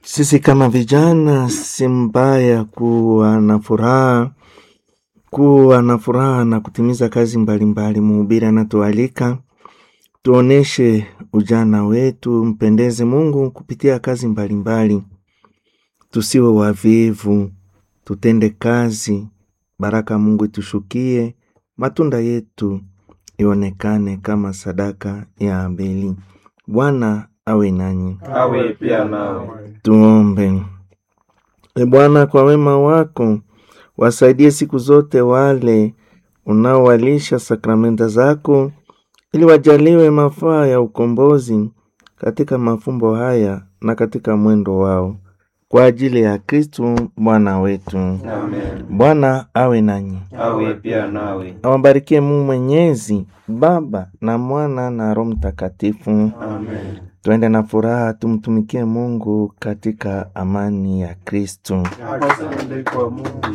Sisi kama vijana si mbaya kuwa na furaha na kutimiza kazi mbalimbali. Mhubiri anatualika tuoneshe ujana wetu, mpendeze Mungu kupitia kazi mbalimbali. Tusiwe wavivu, tutende kazi, baraka Mungu itushukie, matunda yetu ionekane kama sadaka ya Abeli. Bwana awe nanyi. Awe pia nawe. Tuombe. Bwana, kwa wema wako wasaidie siku zote wale unaowalisha sakramenta zako, ili wajaliwe mafaa ya ukombozi katika mafumbo haya na katika mwendo wao, kwa ajili ya Kristo Bwana wetu. Amen. Bwana awe nanyi. Awe pia nawe. Awabarikie Mungu Mwenyezi, Baba na Mwana na Roho Mtakatifu. Amen. Tuende na furaha tumtumikie Mungu katika amani ya Kristo. Asante kwa Mungu.